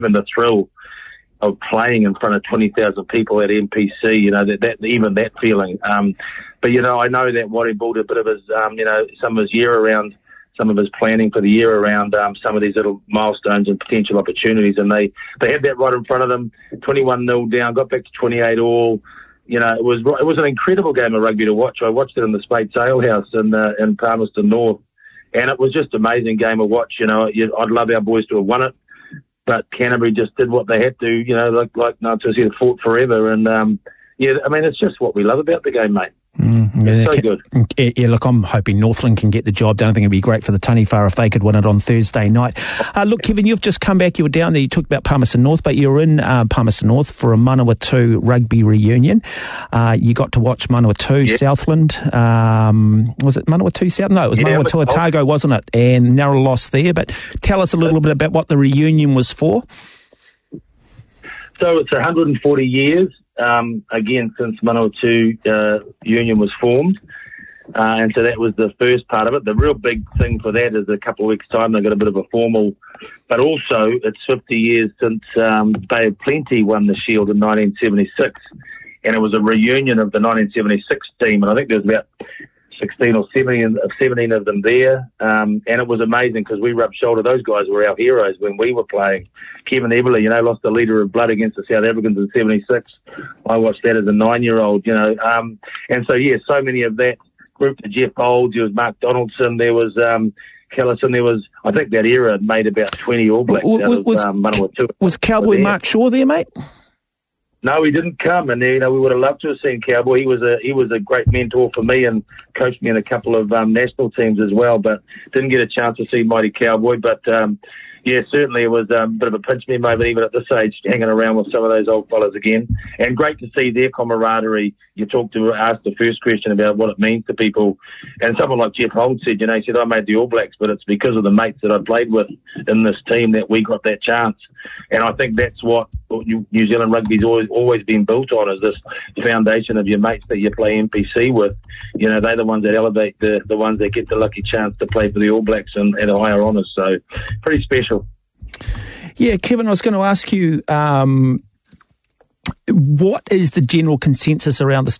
even the thrill of playing in front of 20,000 people at NPC, that feeling. But, I know that Warrie built a bit of his, some of his year around, some of his planning for the year around some of these little milestones and potential opportunities. And they had that right in front of them, 21-0 down, got back to 28 all. It was an incredible game of rugby to watch. I watched it in the Spates Ale House in Palmerston North, and it was just an amazing game of watch. I'd love our boys to have won it, but Canterbury just did what they had to, like Ngātasia fought forever. And, it's just what we love about the game, mate. It's so good. Yeah, look, I'm hoping Northland can get the job done. I think it'd be great for the Taniwha if they could win it on Thursday night. Look, Kevin, you've just come back. You were down there. You talked about Palmerston North, but you were in Palmerston North for a Manawatu rugby reunion. You got to watch Manawatu, Southland. Was it Manawatu South? No, it was Manawatu Otago, wasn't it? And narrow loss there. But tell us a little bit about what the reunion was for. So it's 140 years. Again, since Manawatu Union was formed. And so that was the first part of it. The real big thing for that is a couple of weeks' time they got a bit of a formal, but also it's 50 years since Bay of Plenty won the Shield in 1976. And it was a reunion of the 1976 team. And I think there was about 16 or 17 of them there. And it was amazing because we rubbed shoulder. Those guys were our heroes when we were playing. Kevin Everly, lost the leader of blood against the South Africans in 76. I watched that as a 9-year-old, And so, so many of that group, the Jeff Olds, there was Mark Donaldson, there was Callison, there was, I think that era made about 20 All Blacks out of Manawatu. Was Cowboy Mark Shaw there, mate? No, he didn't come, and we would have loved to have seen Cowboy. He was a great mentor for me and coached me in a couple of national teams as well, but didn't get a chance to see Mighty Cowboy. But certainly it was a bit of a pinch me moment even at this age, hanging around with some of those old fellas again. And great to see their camaraderie. You asked the first question about what it means to people, and someone like Jeff Holt said, he said, I made the All Blacks, but it's because of the mates that I played with in this team that we got that chance. And I think that's what New Zealand rugby's always been built on, is this foundation of your mates that you play NPC with. They're the ones that elevate the ones that get the lucky chance to play for the All Blacks and higher honours. So pretty special. Yeah, Kevin, I was going to ask you, what is the general consensus around the